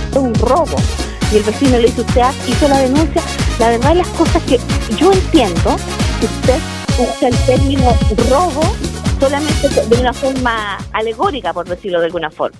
fue un robo. Y el vecino le dice, usted hizo la denuncia. La verdad, las cosas que yo entiendo, que usted usa el término robo solamente de una forma alegórica, por decirlo de alguna forma,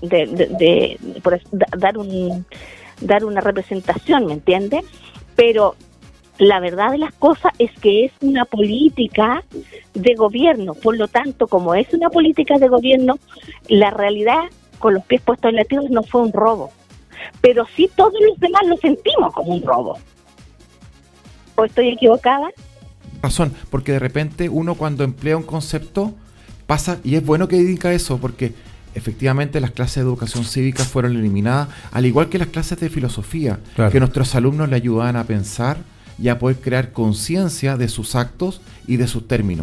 dar una representación, ¿me entiende? Pero la verdad de las cosas es que es una política de gobierno. Por lo tanto, como es una política de gobierno, la realidad, con los pies puestos en la tierra, no fue un robo. Pero sí todos los demás lo sentimos como un robo. ¿O estoy equivocada? Razón, porque de repente uno cuando emplea un concepto pasa, y es bueno que diga eso, porque efectivamente las clases de educación cívica fueron eliminadas, al igual que las clases de filosofía, claro, que nuestros alumnos le ayudaban a pensar y a poder crear conciencia de sus actos y de sus términos.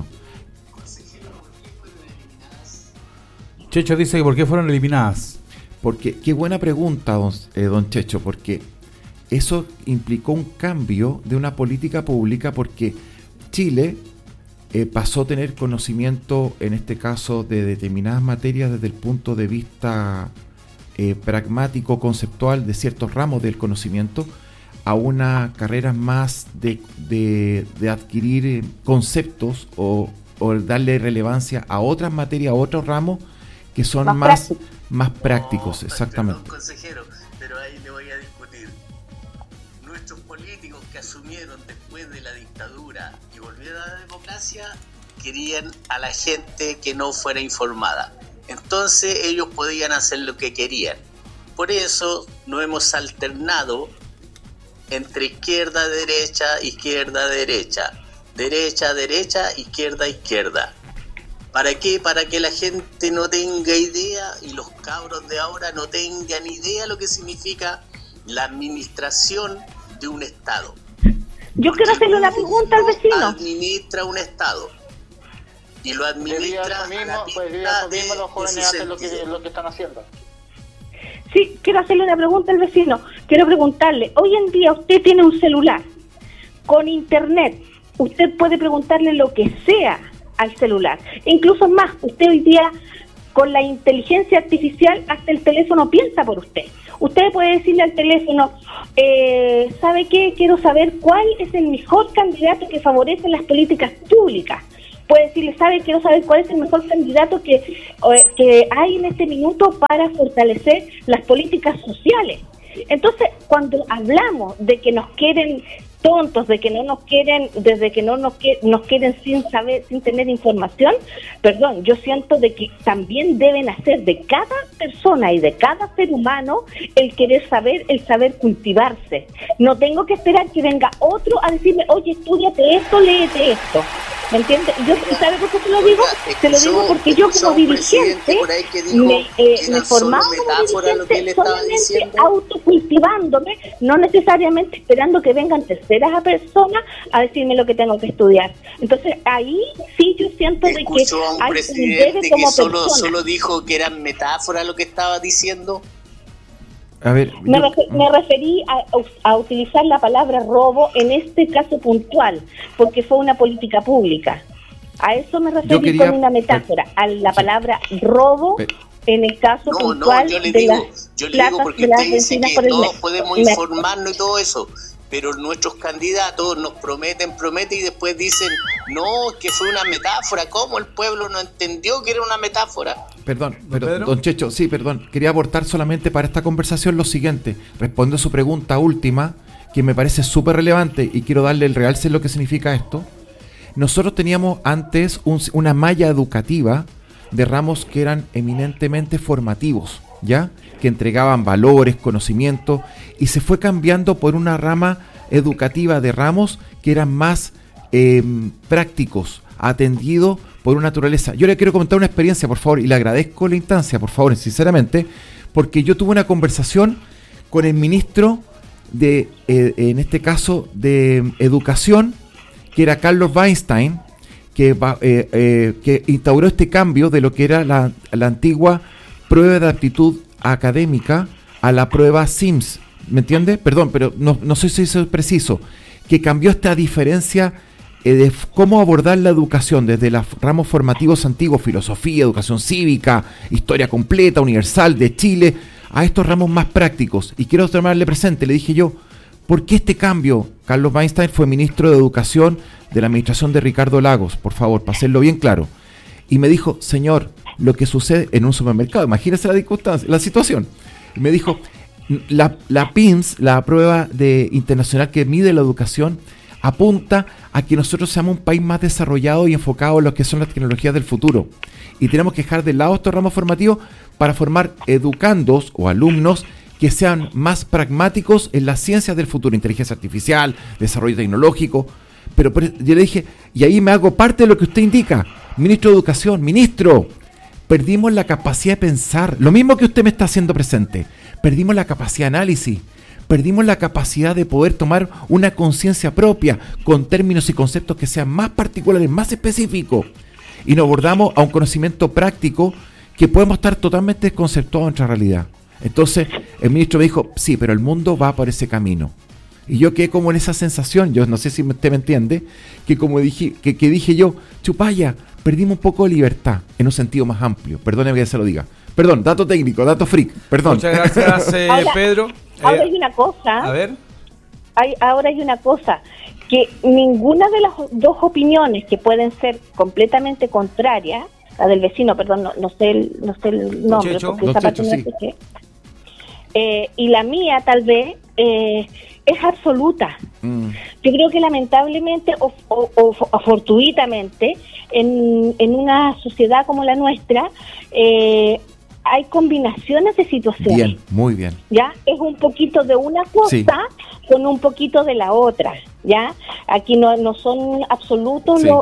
Checho dice que ¿por qué fueron eliminadas? Porque, qué buena pregunta, don Checho, porque eso implicó un cambio de una política pública, porque Chile pasó a tener conocimiento, en este caso, de determinadas materias desde el punto de vista pragmático, conceptual, de ciertos ramos del conocimiento, a una carrera más de adquirir conceptos o darle relevancia a otras materias, a otros ramos que son más prácticos, exactamente. Perdón, consejero, pero ahí le voy a discutir. Nuestros políticos que asumieron después de la dictadura y volvieron a la democracia querían a la gente que no fuera informada. Entonces ellos podían hacer lo que querían. Por eso nos hemos alternado entre izquierda-derecha, izquierda-derecha, derecha-derecha, izquierda-izquierda. ¿Para qué? Para que la gente no tenga idea y los cabros de ahora no tengan idea lo que significa la administración de un Estado. Yo quiero hacerle una pregunta al vecino. Administra un Estado y lo administra eso mismo los jóvenes hacen lo que están haciendo. Sí, quiero hacerle una pregunta al vecino. Quiero preguntarle, hoy en día usted tiene un celular con internet, usted puede preguntarle lo que sea al celular. Incluso más, usted hoy día con la inteligencia artificial hasta el teléfono piensa por usted. Usted puede decirle al teléfono, ¿sabe qué? Quiero saber cuál es el mejor candidato que favorece las políticas públicas. Puede decirle, quiero saber cuál es el mejor candidato que hay en este minuto para fortalecer las políticas sociales. Entonces, cuando hablamos de que nos quieren tontos, de que no nos quieren, desde que nos quieren sin saber, sin tener información, perdón, yo siento de que también deben hacer de cada persona y de cada ser humano el querer saber, el saber cultivarse. No tengo que esperar que venga otro a decirme, oye, estúdiate esto, léete esto. ¿Me entiendes? Yo, ¿sabe por qué se lo digo? Se lo digo porque yo como dirigente me formaba como dirigente solamente autocultivándome, no necesariamente esperando que vengan terceras a personas a decirme lo que tengo que estudiar. Entonces ahí sí yo siento de que hay un presidente que solo dijo que eran metáforas lo que estaba diciendo. A ver, me referí a utilizar la palabra robo en este caso puntual, porque fue una política pública. A eso me referí con una metáfora, a la palabra robo en el caso puntual yo le de digo, las yo le digo porque usted dice que todos podemos mes. informarnos y todo eso, pero nuestros candidatos nos prometen y después dicen, no, que fue una metáfora. ¿Cómo el pueblo no entendió que era una metáfora? Perdón, don Checho, sí, perdón. Quería aportar solamente para esta conversación lo siguiente. Respondo a su pregunta última, que me parece súper relevante y quiero darle el realce de lo que significa esto. Nosotros teníamos antes una malla educativa de ramos que eran eminentemente formativos, ¿ya? Que entregaban valores, conocimientos, y se fue cambiando por una rama educativa de ramos que eran más prácticos, atendidos por una naturaleza. Yo le quiero comentar una experiencia, por favor, y le agradezco la instancia, por favor, sinceramente, porque yo tuve una conversación con el ministro de, en este caso, de Educación, que era Carlos Weinstein, que instauró este cambio de lo que era la antigua prueba de aptitud académica a la prueba SIMS, ¿me entiende? Perdón, pero no sé si eso es preciso, que cambió esta diferencia de cómo abordar la educación desde los ramos formativos antiguos, filosofía, educación cívica, historia completa, universal de Chile, a estos ramos más prácticos. Y quiero tomarle presente, le dije yo, ¿por qué este cambio? Carlos Weinstein fue ministro de Educación de la administración de Ricardo Lagos, por favor, para hacerlo bien claro. Y me dijo, señor, lo que sucede en un supermercado, imagínese la circunstancia, la situación. Y me dijo, la PIMS, la prueba internacional que mide la educación, apunta a que nosotros seamos un país más desarrollado y enfocado en lo que son las tecnologías del futuro. Y tenemos que dejar de lado estos ramos formativos para formar educandos o alumnos que sean más pragmáticos en las ciencias del futuro, inteligencia artificial, desarrollo tecnológico. Pero yo le dije, y ahí me hago parte de lo que usted indica, ministro de Educación, ministro, perdimos la capacidad de pensar, lo mismo que usted me está haciendo presente, perdimos la capacidad de análisis, perdimos la capacidad de poder tomar una conciencia propia con términos y conceptos que sean más particulares, más específicos, y nos abordamos a un conocimiento práctico que podemos estar totalmente desconcertados en nuestra realidad. Entonces el ministro me dijo, sí, pero el mundo va por ese camino. Y yo quedé como en esa sensación, yo no sé si usted me entiende, que como dije, que dije yo, chupaya, perdimos un poco de libertad en un sentido más amplio. Perdóneme que se lo diga. Perdón, dato técnico, dato freak, perdón. Muchas gracias, Pedro. Ahora hay una cosa. A ver. Ahora hay una cosa, que ninguna de las dos opiniones que pueden ser completamente contrarias, la del vecino, perdón, no sé el nombre, Checho. porque esa parte no sé qué. Y la mía tal vez es absoluta. Yo creo que lamentablemente o fortuitamente en una sociedad como la nuestra hay combinaciones de situaciones. Bien, muy bien. ¿Ya? Es un poquito de una cosa, sí, con un poquito de la otra, ¿ya? Aquí no son absolutos, sí,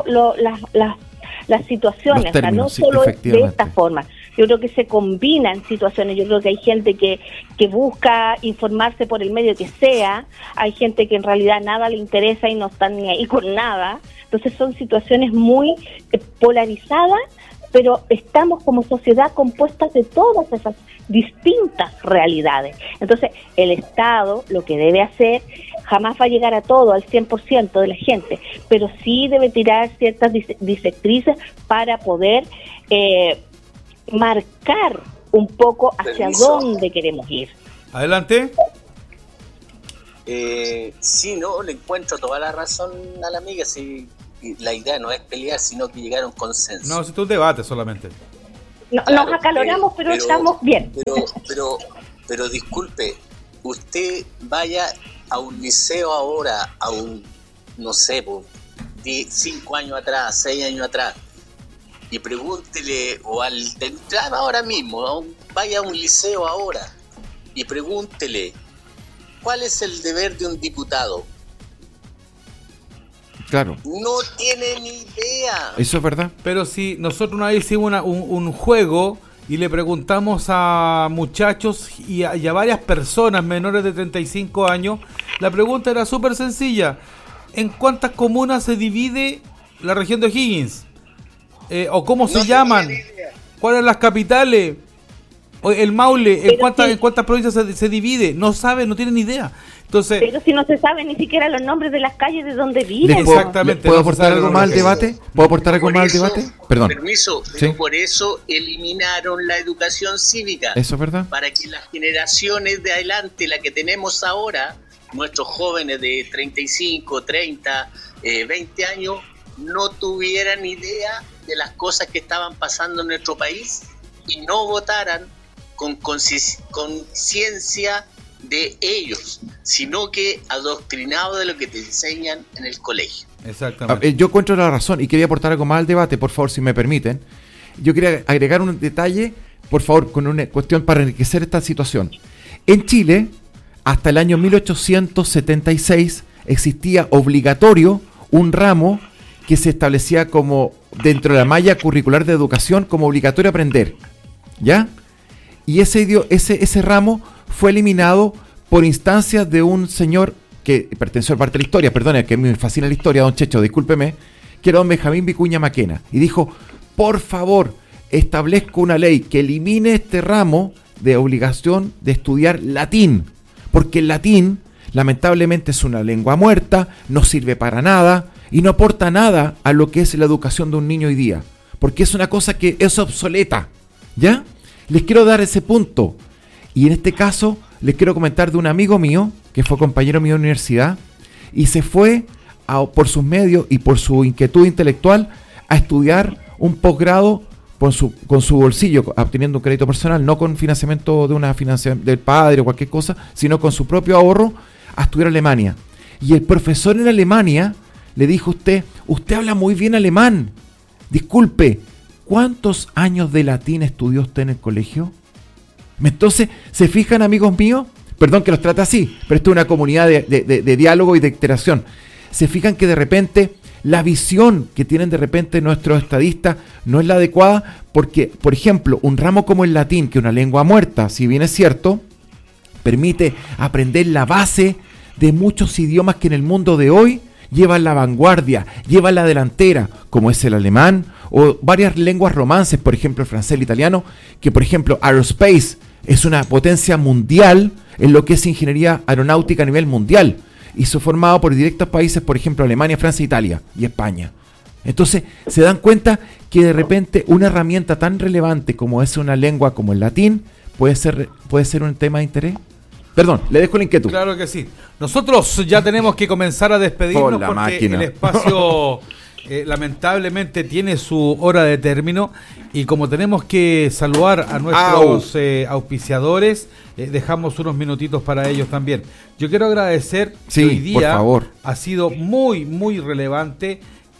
las situaciones, términos, o sea, no solo es de esta forma. Yo creo que se combinan situaciones, yo creo que hay gente que busca informarse por el medio que sea, hay gente que en realidad nada le interesa y no están ni ahí con nada, entonces son situaciones muy polarizadas, pero estamos como sociedad compuestas de todas esas distintas realidades. Entonces, el Estado lo que debe hacer, jamás va a llegar a todo, al 100% de la gente, pero sí debe tirar ciertas directrices para poder marcar un poco hacia dónde queremos ir. Adelante. Sí, no, le encuentro toda la razón a la amiga, sí. La idea no es pelear, sino que llegar a un consenso. No, es un debate solamente. No, claro, nos acaloramos, pero estamos bien. Pero disculpe, usted vaya a un liceo ahora, a un, no sé, 5 años atrás, 6 años atrás, y pregúntele, o al entrar ahora mismo, vaya a un liceo ahora, y pregúntele, ¿cuál es el deber de un diputado? Claro. No tiene ni idea. Eso es verdad. Pero si nosotros una vez hicimos un juego y le preguntamos a muchachos y a varias personas menores de 35 años, la pregunta era súper sencilla. ¿En cuántas comunas se divide la región de O'Higgins? ¿O cómo se llaman? ¿Cuáles son las capitales? El Maule, ¿en cuántas provincias se divide? No sabe, no tiene ni idea. Entonces, pero si no se sabe ni siquiera los nombres de las calles de donde viven. Exactamente. ¿Puedo aportar algo más al debate? ¿Puedo aportar algo más al debate? Perdón. Permiso, pero ¿sí? Por eso eliminaron la educación cívica. Eso es verdad. Para que las generaciones de adelante, la que tenemos ahora, nuestros jóvenes de 35, 30, 20 años, no tuvieran idea de las cosas que estaban pasando en nuestro país y no votaran con conciencia de ellos, sino que adoctrinado de lo que te enseñan en el colegio. Exactamente. Yo encuentro la razón y quería aportar algo más al debate, por favor, si me permiten. Yo quería agregar un detalle, por favor, con una cuestión para enriquecer esta situación. En Chile, hasta el año 1876, existía obligatorio un ramo que se establecía como dentro de la malla curricular de educación como obligatorio aprender, ¿ya? Y ese ramo fue eliminado por instancias de un señor que perteneció a parte de la historia, perdone, que me fascina la historia, don Checho, discúlpeme, que era don Benjamín Vicuña Maquena, y dijo, por favor, establezco una ley que elimine este ramo de obligación de estudiar latín, porque el latín, lamentablemente, es una lengua muerta, no sirve para nada, y no aporta nada a lo que es la educación de un niño hoy día, porque es una cosa que es obsoleta, ¿ya? Les quiero dar ese punto. Y en este caso, les quiero comentar de un amigo mío, que fue compañero mío de universidad, y se fue por sus medios y por su inquietud intelectual a estudiar un posgrado con su bolsillo, obteniendo un crédito personal, no con financiamiento del padre o cualquier cosa, sino con su propio ahorro, a estudiar Alemania. Y el profesor en Alemania le dijo: usted habla muy bien alemán. Disculpe, ¿cuántos años de latín estudió usted en el colegio? Entonces, ¿se fijan, amigos míos? Perdón que los trate así, pero esto es una comunidad de diálogo y de interacción. ¿Se fijan que de repente la visión que tienen de repente nuestros estadistas no es la adecuada? Porque, por ejemplo, un ramo como el latín, que es una lengua muerta, si bien es cierto, permite aprender la base de muchos idiomas que en el mundo de hoy llevan la vanguardia, llevan la delantera, como es el alemán, o varias lenguas romances, por ejemplo el francés, el italiano, que por ejemplo Aerospace es una potencia mundial en lo que es ingeniería aeronáutica a nivel mundial, y se formado por directos países, por ejemplo Alemania, Francia, Italia y España. Entonces se dan cuenta que de repente una herramienta tan relevante como es una lengua como el latín puede ser un tema de interés. Perdón, le dejo la inquietud. Claro que sí. Nosotros ya tenemos que comenzar a despedirnos porque máquina. El espacio lamentablemente tiene su hora de término, y como tenemos que saludar a nuestros auspiciadores, dejamos unos minutitos para ellos también. Yo quiero agradecer que hoy día, por favor, ha sido muy, muy relevante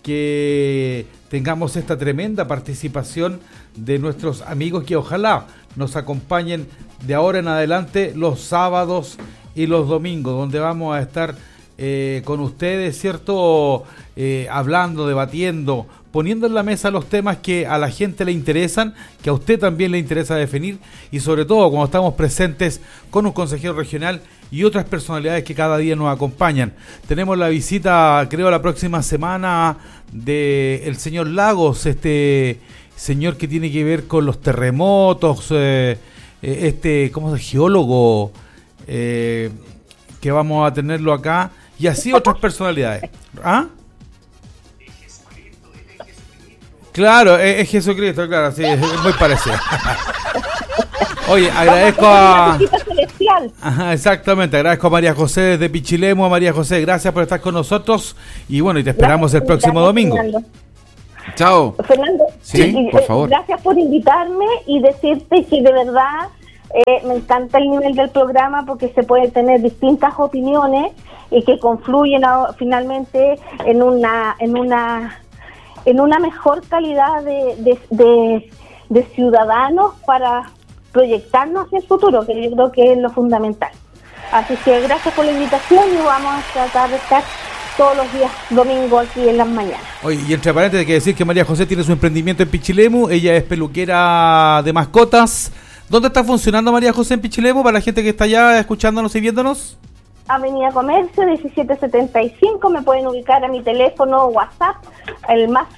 que tengamos esta tremenda participación de nuestros amigos que ojalá nos acompañen de ahora en adelante los sábados y los domingos, donde vamos a estar con ustedes, ¿cierto? Hablando, debatiendo, poniendo en la mesa los temas que a la gente le interesan, que a usted también le interesa definir, y sobre todo cuando estamos presentes con un consejero regional y otras personalidades que cada día nos acompañan. Tenemos la visita, creo, la próxima semana del señor Lagos, este señor que tiene que ver con los terremotos, ¿cómo es? Geólogo, que vamos a tenerlo acá, y así otras personalidades. ¿Ah? Claro, es Jesucristo, claro, sí, es muy parecido. Oye, agradezco a... Ajá, exactamente, agradezco a María José desde Pichilemu. A María José, gracias por estar con nosotros, y bueno, y te esperamos el próximo domingo. Fernando. Chao. Fernando, sí, por favor. Gracias por invitarme y decirte que de verdad me encanta el nivel del programa, porque se pueden tener distintas opiniones y que confluyen finalmente en una mejor calidad de ciudadanos para proyectarnos hacia el futuro, que yo creo que es lo fundamental. Así que gracias por la invitación, y vamos a tratar de estar todos los días domingo aquí en las mañanas. Oye, y entre paréntesis hay que decir que María José tiene su emprendimiento en Pichilemu. Ella es peluquera de mascotas. ¿Dónde está funcionando María José en Pichilemu para la gente que está allá escuchándonos y viéndonos? Avenida Comercio 1775, me pueden ubicar a mi teléfono WhatsApp, el más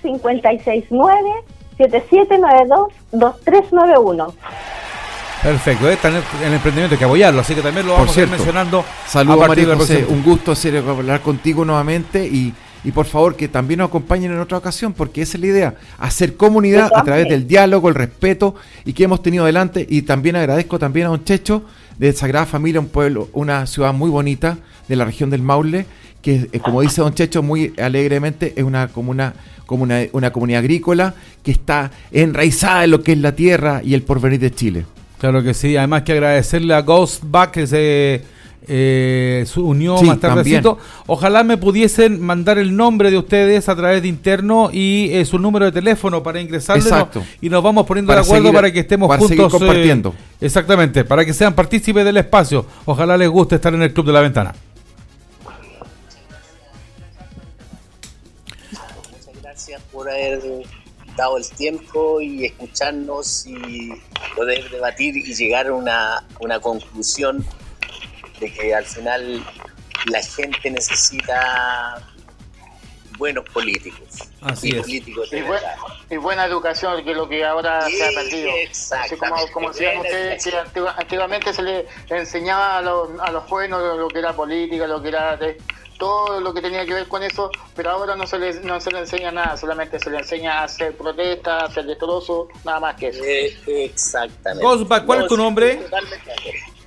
569-7792-2391. Perfecto, está en el emprendimiento, hay que apoyarlo, así que también lo vamos a ir mencionando. Saludos, María José, un gusto hablar contigo nuevamente, y por favor que también nos acompañen en otra ocasión, porque esa es la idea, hacer comunidad a través del diálogo, el respeto y que hemos tenido adelante. Y también agradezco también a don Checho de Sagrada Familia, un pueblo, una ciudad muy bonita de la región del Maule, que como dice don Checho muy alegremente, es una comunidad agrícola que está enraizada en lo que es la tierra y el porvenir de Chile. Claro que sí, además que agradecerle a Ghostback que se unió más tardecito. Ojalá me pudiesen mandar el nombre de ustedes a través de interno y su número de teléfono para ingresarlo, y nos vamos poniendo de acuerdo para que estemos juntos compartiendo. Exactamente, para que sean partícipes del espacio. Ojalá les guste estar en el Club de la Ventana. Muchas gracias por haber dado el tiempo y escucharnos y poder debatir y llegar a una conclusión de que al final la gente necesita buenos políticos. Así es. Políticos y buena educación, que es lo que ahora se ha perdido. Así como decían ustedes, que antiguamente se le enseñaba a los jóvenes lo que era política, lo que era todo lo que tenía que ver con eso, pero ahora no se le enseña nada, solamente se le enseña a hacer protestas, a hacer destrozos, nada más que eso. Exactamente. Ghostback, ¿cuál es tu nombre? Totalmente.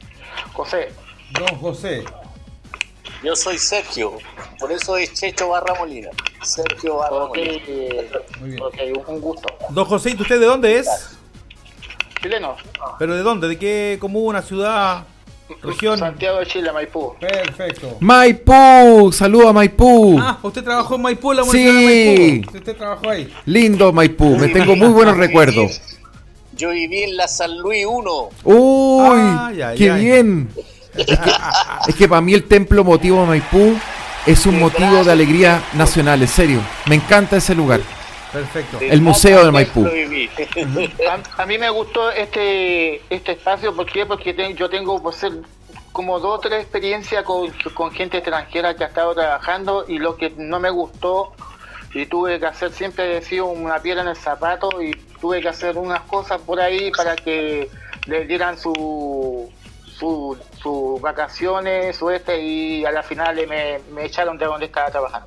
José. Don José. Yo soy Sergio, por eso es Checho Barra Molina. Sergio Barra Molina. Muy bien. Ok, un gusto. Don José, ¿y usted de dónde es? Chileno. ¿Pero de dónde? ¿De qué comuna, ciudad, región? Santiago de Chile, Maipú. Perfecto. Maipú, saludo a Maipú. Ah, usted trabajó en Maipú, en la Sí. Universidad de Maipú. Usted trabajó ahí. Lindo Maipú, me tengo muy buenos recuerdos. Yo viví en la San Luis 1. Uy, Ay, ay, qué ay. bien. Es que para mí el templo motivo Maipú es un motivo de alegría nacional, en serio. Me encanta ese lugar. Perfecto. El Museo de Maipú. A mí me gustó este espacio, ¿por qué? Porque yo tengo por ser como 2 o 3 experiencias con gente extranjera que ha estado trabajando, y lo que no me gustó y tuve que hacer, siempre he sido una piedra en el zapato, y tuve que hacer unas cosas por ahí para que le dieran sus vacaciones, y a la final me echaron de donde estaba trabajando.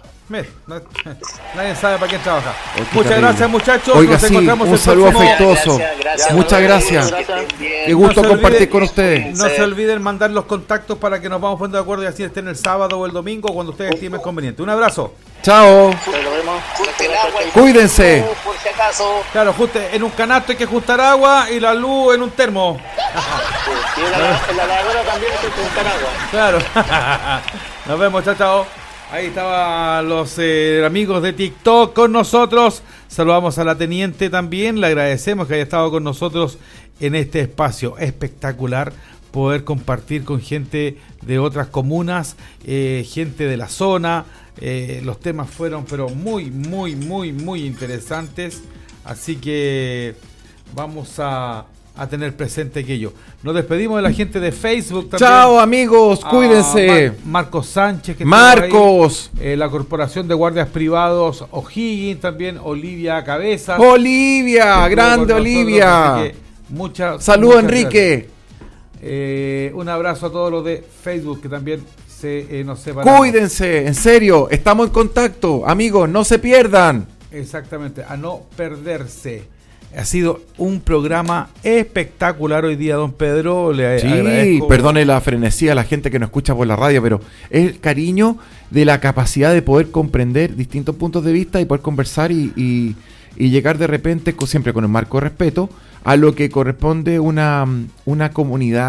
Nadie sabe para quién trabaja. qué Muchas terrible. gracias, muchachos. Oiga, Nos sí, encontramos un el saludo próximo- afectuoso. Muchas gracias. Qué gusto No se compartir olviden- con ustedes. No se olviden mandar los contactos para que nos vamos poniendo de acuerdo y así estén el sábado o el domingo cuando ustedes estimen conveniente. Un abrazo. Chao. Pero vemos. Junte el agua y Cuídense. por si acaso. Claro, en un canasto hay que ajustar agua y la luz en un termo. Y en la lavadora también hay que juntar agua. Claro. Nos vemos, chao, chao. Ahí estaban los amigos de TikTok con nosotros. Saludamos a la teniente también. Le agradecemos que haya estado con nosotros en este espacio espectacular. Poder compartir con gente de otras comunas, gente de la zona. Los temas fueron pero muy, muy, muy, muy interesantes. Así que vamos a tener presente aquello. Nos despedimos de la gente de Facebook también. Chao, amigos. Cuídense. Marcos Sánchez, que Marcos. estuvo ahí. La Corporación de Guardias Privados O'Higgins también. Olivia Cabezas. Olivia, Estuvo grande con nosotros, Olivia. así que muchas Saludos, gracias. Enrique. Un abrazo a todos los de Facebook que también nos separamos. Cuídense, en serio. Estamos en contacto. Amigos, no se pierdan. Exactamente, a no perderse. Ha sido un programa espectacular hoy día, don Pedro. Le Sí, agradezco. perdone la frenesía a la gente que nos escucha por la radio, pero es el cariño de la capacidad de poder comprender distintos puntos de vista y poder conversar y llegar de repente, siempre con el marco de respeto, a lo que corresponde una comunidad.